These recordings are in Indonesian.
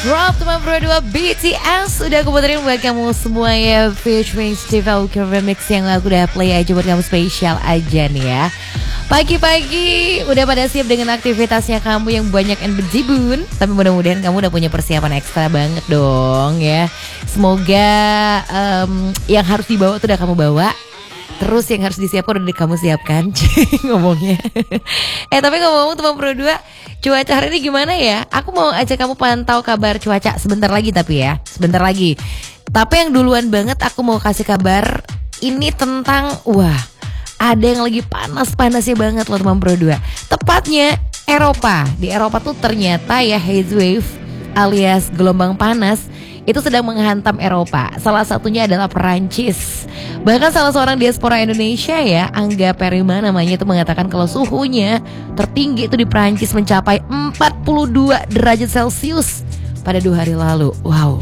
Drop teman berdua BTS udah aku puterin buat kamu semua ya, featuring Steve Aoki remix yang aku udah play aja buat kamu, spesial aja nih ya. Pagi-pagi udah pada siap dengan aktivitasnya kamu yang banyak and berjibun, tapi mudah-mudahan kamu udah punya persiapan ekstra banget dong ya. Semoga yang harus dibawa tuh udah kamu bawa. Terus yang harus disiapkan udah kamu siapkan ngomongnya. Tapi ngomong teman berdua, cuaca hari ini gimana ya? Aku mau ajak kamu pantau kabar cuaca sebentar lagi, tapi ya sebentar lagi. Tapi yang duluan banget aku mau kasih kabar ini tentang ada yang lagi panas-panasnya banget loh teman berdua. Tepatnya Eropa. Di Eropa tuh ternyata ya heat wave alias gelombang panas itu sedang menghantam Eropa. Salah satunya adalah Perancis. Bahkan salah seorang diaspora Indonesia ya, Angga Perima namanya, itu mengatakan kalau suhunya tertinggi itu di Perancis mencapai 42 derajat Celcius pada 2 hari lalu. Wow,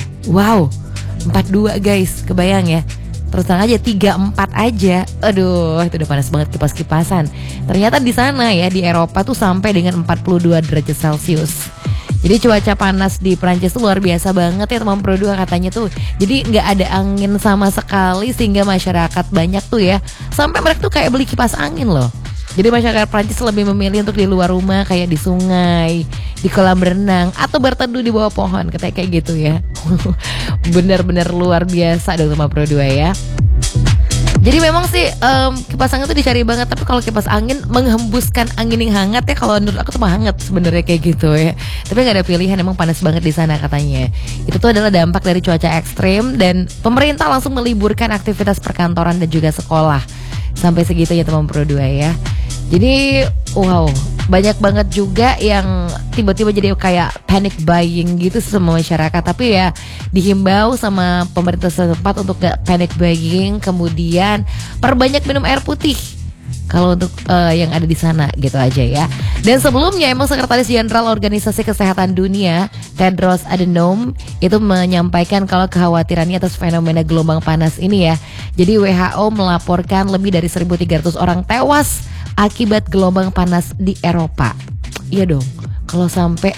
42 guys, kebayang ya. Terus terang aja 34 aja. Aduh, itu udah panas banget kipas-kipasan. Ternyata di sana ya, di Eropa tuh sampai dengan 42 derajat Celcius. Jadi cuaca panas di Prancis tuh luar biasa banget ya teman berdua katanya tuh. Jadi nggak ada angin sama sekali sehingga masyarakat banyak tuh ya, sampai mereka tuh kayak beli kipas angin loh. Jadi masyarakat Prancis lebih memilih untuk di luar rumah, kayak di sungai, di kolam renang, atau berteduh di bawah pohon, katanya kayak gitu ya. Bener-bener luar biasa dong teman berdua ya. Jadi memang sih kipas angin tuh dicari banget. Tapi kalau kipas angin menghembuskan angin yang hangat ya, kalau menurut aku tuh hangat sebenarnya kayak gitu ya. Tapi nggak ada pilihan, emang panas banget di sana katanya. Itu tuh adalah dampak dari cuaca ekstrim, dan pemerintah langsung meliburkan aktivitas perkantoran dan juga sekolah. Sampai segitu ya teman berdua ya. Jadi banyak banget juga yang tiba-tiba jadi kayak panic buying gitu sama masyarakat. Tapi ya dihimbau sama pemerintah setempat untuk gak panic buying. Kemudian perbanyak minum air putih kalau untuk yang ada di sana gitu aja ya. Dan sebelumnya emang Sekretaris Jenderal Organisasi Kesehatan Dunia Tedros Adhanom itu menyampaikan kalau kekhawatirannya atas fenomena gelombang panas ini ya. Jadi WHO melaporkan lebih dari 1.300 orang tewas akibat gelombang panas di Eropa. Iya dong, kalau sampai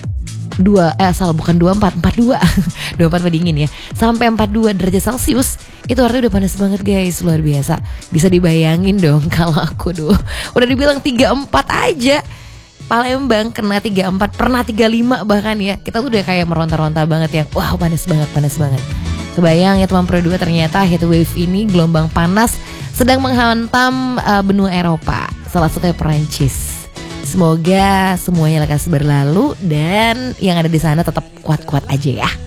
42 dingin ya, sampai 42 derajat Celcius, itu artinya udah panas banget guys, luar biasa. Bisa dibayangin dong kalau aku udah dibilang 34 aja. Palembang kena 34, pernah 35 bahkan ya. Kita tuh udah kayak meronta-ronta banget ya. Panas banget. Kebayang ya teman berdua, ternyata heat wave ini, gelombang panas, sedang menghantam benua Eropa, salah satunya Perancis. Semoga semuanya lekas berlalu dan yang ada di sana tetap kuat-kuat aja ya.